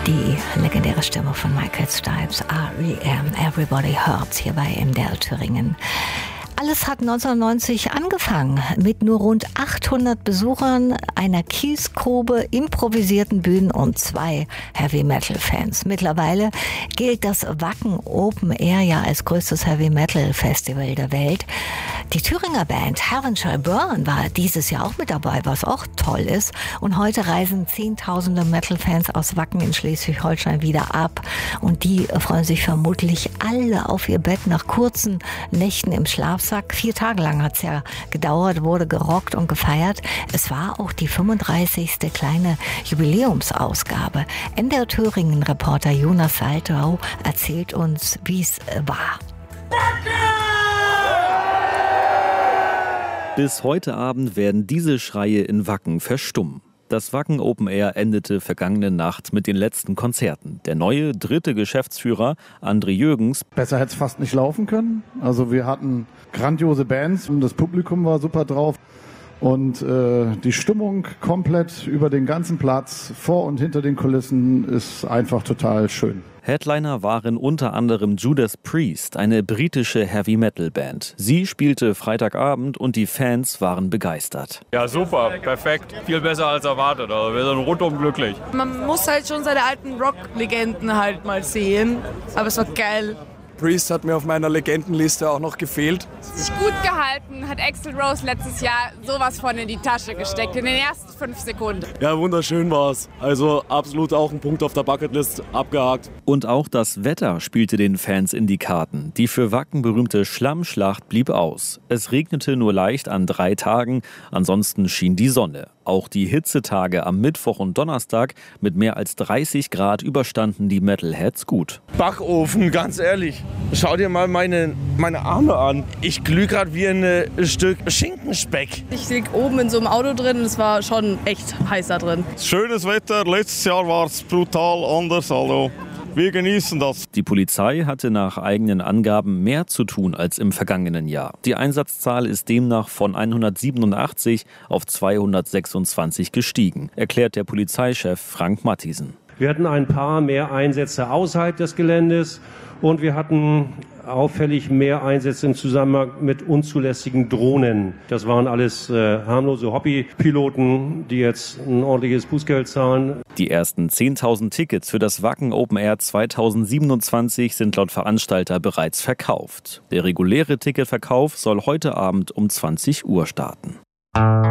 Die legendäre Stimme von Michael Stipe, R.E.M., Everybody Hurts, hier bei MDR Thüringen. Alles hat 1990 angefangen mit nur rund 800 Besuchern, einer Kiesgrube, improvisierten Bühnen und 2 Heavy-Metal-Fans. Mittlerweile gilt das Wacken Open Air ja als größtes Heavy-Metal-Festival der Welt. Die Thüringer Band Heaven Shall Burn war dieses Jahr auch mit dabei, was auch toll ist. Und heute reisen Zehntausende Metal-Fans aus Wacken in Schleswig-Holstein wieder ab. Und die freuen sich vermutlich alle auf ihr Bett nach kurzen Nächten im Schlafsack. 4 Tage lang hat es ja gedauert, wurde gerockt und gefeiert. Es war auch die 35. kleine Jubiläumsausgabe. MDR Thüringen-Reporter Jonas Saltau erzählt uns, wie es war. Bis heute Abend werden diese Schreie in Wacken verstummen. Das Wacken Open Air endete vergangene Nacht mit den letzten Konzerten. Der neue 3. Geschäftsführer, André Jürgens. Besser hätte es fast nicht laufen können. Also wir hatten grandiose Bands und das Publikum war super drauf. Und die Stimmung komplett über den ganzen Platz, vor und hinter den Kulissen, ist einfach total schön. Headliner waren unter anderem Judas Priest, eine britische Heavy-Metal-Band. Sie spielte Freitagabend und die Fans waren begeistert. Ja, super, perfekt. Viel besser als erwartet. Also wir sind rundum glücklich. Man muss halt schon seine alten Rock-Legenden halt mal sehen. Aber es war geil. Priest hat mir auf meiner Legendenliste auch noch gefehlt. Sich gut gehalten, hat Axl Rose letztes Jahr sowas von in die Tasche gesteckt, in den ersten 5 Sekunden. Ja, wunderschön war's. Also absolut auch ein Punkt auf der Bucketlist, abgehakt. Und auch das Wetter spielte den Fans in die Karten. Die für Wacken berühmte Schlammschlacht blieb aus. Es regnete nur leicht an 3 Tagen, ansonsten schien die Sonne. Auch die Hitzetage am Mittwoch und Donnerstag mit mehr als 30 Grad überstanden die Metalheads gut. Backofen, ganz ehrlich. Schau dir mal meine Arme an. Ich glühe gerade wie ein Stück Schinkenspeck. Ich lieg oben in so einem Auto drin und es war schon echt heiß da drin. Schönes Wetter, letztes Jahr war es brutal anders, also wir genießen das. Die Polizei hatte nach eigenen Angaben mehr zu tun als im vergangenen Jahr. Die Einsatzzahl ist demnach von 187 auf 226 gestiegen, erklärt der Polizeichef Frank Matthiesen. Wir hatten ein paar mehr Einsätze außerhalb des Geländes und wir hatten auffällig mehr Einsätze im Zusammenhang mit unzulässigen Drohnen. Das waren alles harmlose Hobbypiloten, die jetzt ein ordentliches Bußgeld zahlen. Die ersten 10.000 Tickets für das Wacken Open Air 2027 sind laut Veranstalter bereits verkauft. Der reguläre Ticketverkauf soll heute Abend um 20 Uhr starten.